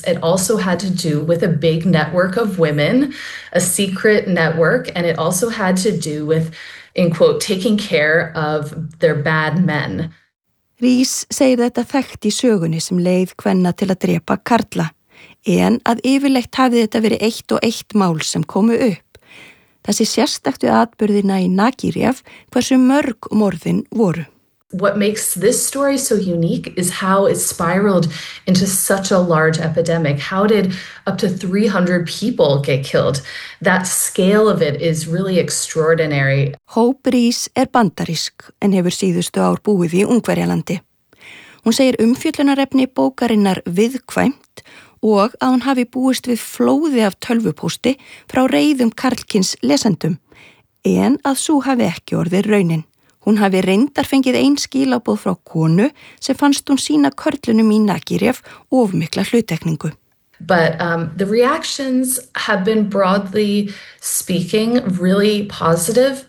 It also had to do with a big network of women, a secret network, and it also had to do with, in quote, taking care of their bad men. Rhys segir þetta þekkt í sögunni sem leið kvenna til að drepa karla, en að yfirleitt hafi þetta verið eitt og eitt mál sem komu upp. Það sé sérstakt við atburðina í Nagirev hversu mörg morðin voru. What makes this story so unique is how it spiraled into such a large epidemic. How did up to 300 people get killed? That scale of it is really extraordinary. Hope Rhys bandarísk en hefur síðustu ár búið í Ungverjalandi. Hún segir umfjöllunarefni bókarinnar viðkvæmt og að hún hafi búist við flóði af tölvupósti frá reiðum karlkyns lesendum, en að sú hafi ekki orðið raunin. Hún hafi reyndar fengið skilaboð frá konu sem fannst hún sína körlunum í Nagirev of mikla hluttekningu. But the reactions have been, broadly speaking, really positive.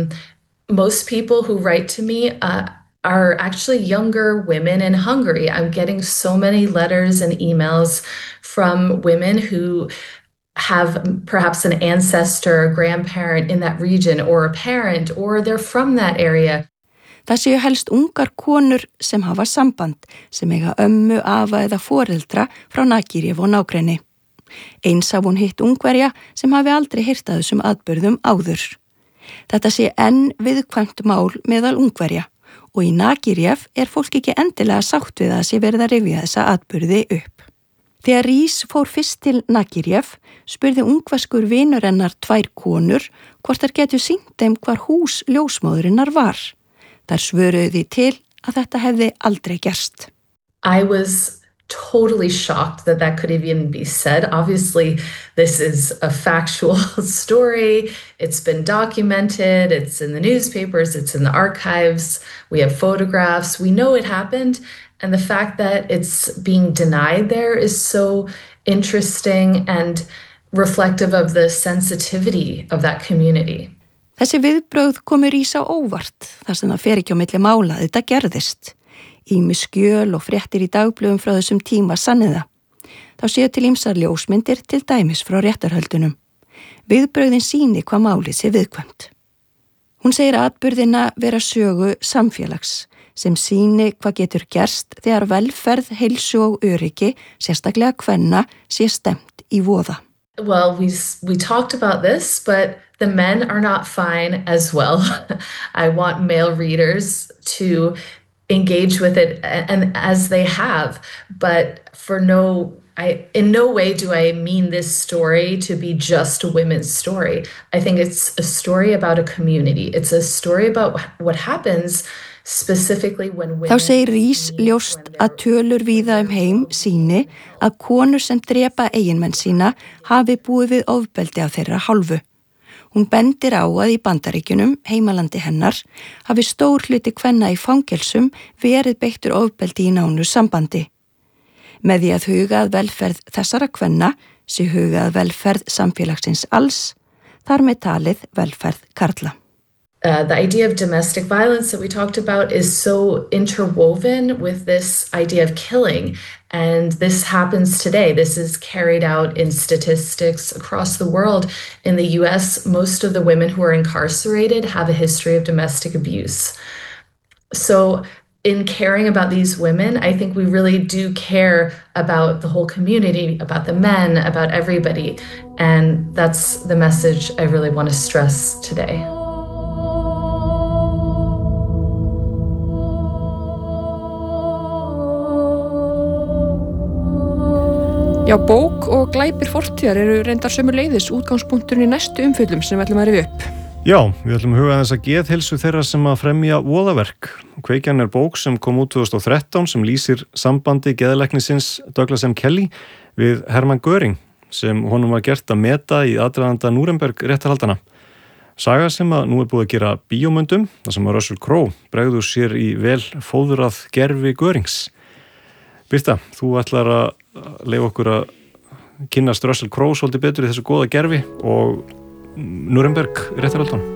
Most people who write to me are actually younger women in Hungary. I'm getting so many letters and emails from women who have perhaps an ancestor or grandparent in that region or a parent or they're from that area. Það séu helst ungar konur sem hafa samband, sem eiga ömmu, afa eða foreldra frá Nagirev og nágrenni. Eins af hún hitt Ungverja sem hafi aldrei heyrt af þessum atburðum áður. Þetta sé enn viðkvæmt mál meðal Ungverja og í Nagirev fólk ekki endilega sátt við að sé verið að rifja þessa atburði upp. Þegar Rhys fór fyrst til Nagirev, spurði ungverskur vinur hennar 2 konur hvort þær getu sýnt þeim hvar hús ljósmóðurinnar var. Þær svöruðu því til að þetta hefði aldrei gerst. I was totally shocked that that could even be said. Obviously, this is a factual story. It's been documented. It's in the newspapers. It's in the archives. We have photographs. We know it happened. And the fact that it's being denied there is so interesting and reflective of the sensitivity of that community. Þessi viðbrögð komu Rhys á óvart þar sem það fer ekki á milli mála þetta gerðist. Ýmis skjöl og fréttir í dagblöðum frá þessum tíma sanniða. Þá séu til ýmsar ljósmyndir til dæmis frá réttarhöldunum. Viðbrögðin sýni hvað málið sé viðkvæmt. Hún segir atburðina vera sögu samfélags sem sýni hvað getur gerst þegar velferð, heilsu og öryggi, sérstaklega kvenna, sé stemt í voða. Well, we talked about this, but the men are not fine as well. I want male readers to engage with it and as they have, but in no way do I mean this story to be just a women's story. I think it's a story about a community. It's a story about what happens specifically when women... Þá segir Rhys ljóst að tölur víða heim sýni að konur sem drepa eiginmenn sína hafi búið við ofbeldi af þeirra hálfu. Hún bendir á að í Bandaríkjunum, heimalandi hennar, hafi stór hluti kvenna í fangelsum verið beittur ofbeldi í nánu sambandi. Með því að huga að velferð þessara kvenna sé huga að velferð samfélagsins alls, þar með talið velferð karla. The idea of domestic violence that we talked about is so interwoven with this idea of killing. And this happens today. This is carried out in statistics across the world. In the US, most of the women who are incarcerated have a history of domestic abuse. So in caring about these women, I think we really do care about the whole community, about the men, about everybody. And that's the message I really want to stress today. Já, bók og glæpir fortíðar eru reyndar sömuleiðis útgangspunkturinn í næstu umfjöllum sem við ætlum að rifja upp. Já, við ætlum að huga þess að geðheilsu þeirra sem að fremja voðaverk. Kveikjan bók sem kom út 2013 sem lýsir sambandi geðlæknisins Douglas M. Kelly við Hermann Göring sem honum var gert að meta í aðdraganda Núremberg réttarhaldana. Saga sem að nú búið að gera bíómyndum, þar sem að Russell Crowe bregður sér í vel fóðrað gervi Görings. Birta, þú ætlar að leyfa okkur að kynnast Russell Crowe svolítið betur í þessu góða gervi og Núremberg réttarhaldana.